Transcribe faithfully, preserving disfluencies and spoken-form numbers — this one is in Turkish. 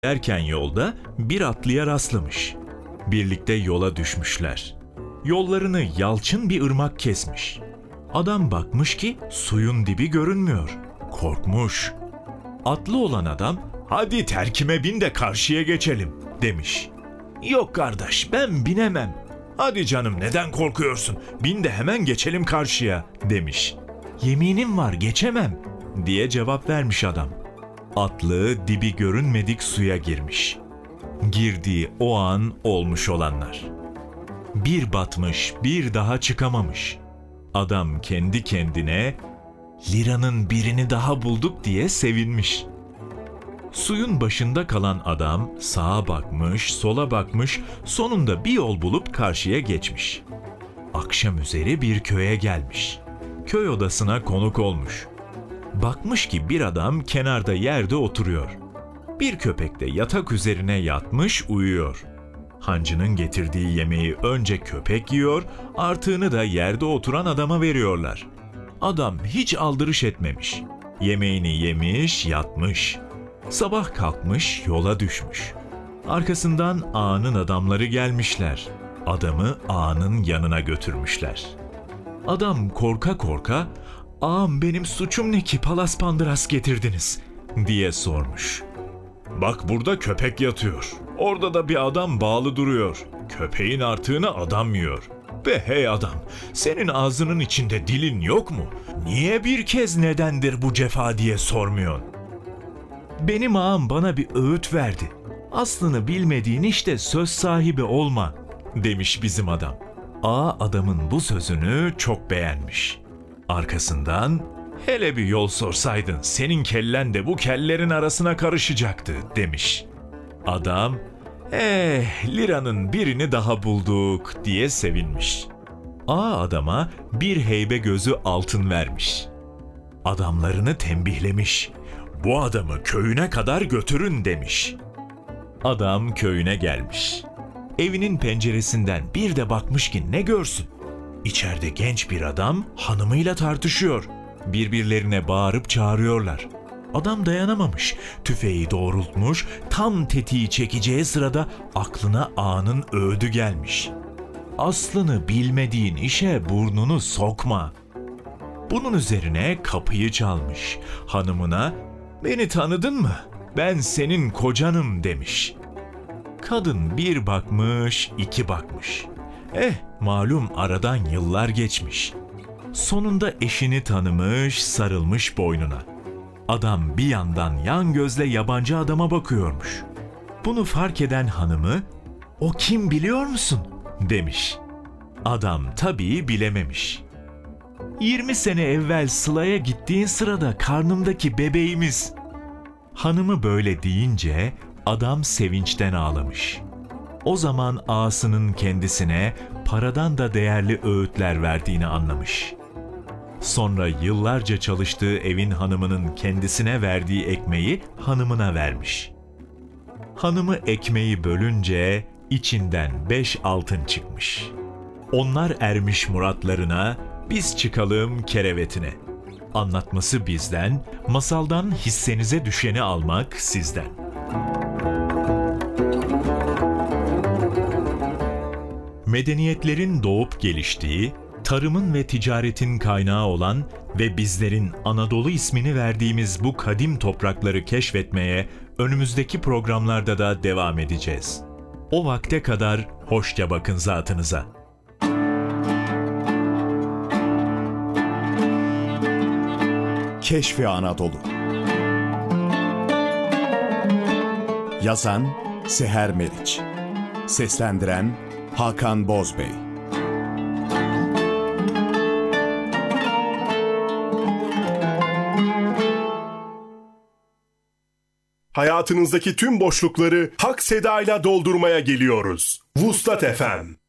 Derken yolda bir atlıya rastlamış. Birlikte yola düşmüşler. Yollarını yalçın bir ırmak kesmiş. Adam bakmış ki suyun dibi görünmüyor. Korkmuş. Atlı olan adam, "Hadi terkime bin de karşıya geçelim," demiş. "Yok kardeş, ben binemem." "Hadi canım, neden korkuyorsun? Bin de hemen geçelim karşıya," demiş. "Yeminim var, geçemem," diye cevap vermiş adam. Atlı dibi görünmedik suya girmiş. Girdiği o an olmuş olanlar. Bir batmış, bir daha çıkamamış. Adam kendi kendine "Liranın birini daha bulduk," diye sevinmiş. Suyun başında kalan adam sağa bakmış, sola bakmış, sonunda bir yol bulup karşıya geçmiş. Akşam üzeri bir köye gelmiş. Köy odasına konuk olmuş. Bakmış ki bir adam kenarda yerde oturuyor. Bir köpek de yatak üzerine yatmış uyuyor. Hancının getirdiği yemeği önce köpek yiyor, artığını da yerde oturan adama veriyorlar. Adam hiç aldırış etmemiş. Yemeğini yemiş, yatmış. Sabah kalkmış, yola düşmüş. Arkasından ağanın adamları gelmişler. Adamı ağanın yanına götürmüşler. Adam korka korka, "Ağam, benim suçum ne ki palas pandıras getirdiniz?" diye sormuş. "Bak, burada köpek yatıyor. Orada da bir adam bağlı duruyor. Köpeğin artığını adam yiyor. Be hey adam, senin ağzının içinde dilin yok mu? Niye bir kez nedendir bu cefa diye sormuyorsun?" "Benim ağam bana bir öğüt verdi. Aslını bilmediğin işte söz sahibi olma," demiş bizim adam. Ağa adamın bu sözünü çok beğenmiş. Arkasından, "Hele bir yol sorsaydın senin kellen de bu kellerin arasına karışacaktı," demiş. Adam, "Eh, liranın birini daha bulduk," diye sevinmiş. Ağa adama bir heybe gözü altın vermiş. Adamlarını tembihlemiş. "Bu adamı köyüne kadar götürün," demiş. Adam köyüne gelmiş. Evinin penceresinden bir de bakmış ki ne görsün? İçeride genç bir adam hanımıyla tartışıyor. Birbirlerine bağırıp çağırıyorlar. Adam dayanamamış, tüfeği doğrultmuş, tam tetiği çekeceği sırada aklına ağanın öğüdü gelmiş. "Aslını bilmediğin işe burnunu sokma." Bunun üzerine kapıyı çalmış. Hanımına, "Beni tanıdın mı? Ben senin kocanım," demiş. Kadın bir bakmış, iki bakmış. Eh, malum aradan yıllar geçmiş. Sonunda eşini tanımış, sarılmış boynuna. Adam bir yandan yan gözle yabancı adama bakıyormuş. Bunu fark eden hanımı, "O kim biliyor musun?" demiş. Adam tabii bilememiş. "Yirmi sene evvel Sıla'ya gittiğin sırada karnımdaki bebeğimiz." Hanımı böyle deyince adam sevinçten ağlamış. O zaman ağasının kendisine paradan da değerli öğütler verdiğini anlamış. Sonra yıllarca çalıştığı evin hanımının kendisine verdiği ekmeği hanımına vermiş. Hanımı ekmeği bölünce içinden beş altın çıkmış. Onlar ermiş muratlarına, biz çıkalım kerevetine. Anlatması bizden, masaldan hissenize düşeni almak sizden. Medeniyetlerin doğup geliştiği, tarımın ve ticaretin kaynağı olan ve bizlerin Anadolu ismini verdiğimiz bu kadim toprakları keşfetmeye önümüzdeki programlarda da devam edeceğiz. O vakte kadar hoşça bakın zatınıza. Keşfi Anadolu. Yazan Seher Meriç. Seslendiren Hakan Bozbey. Hayatınızdaki tüm boşlukları Hak Seda'yla doldurmaya geliyoruz. Vuslat F M.